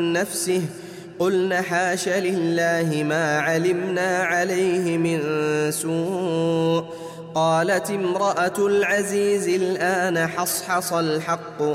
نفسه قلن حاش لله ما علمنا عليه من سوء. قالت امرأة العزيز الآن حصحص الحق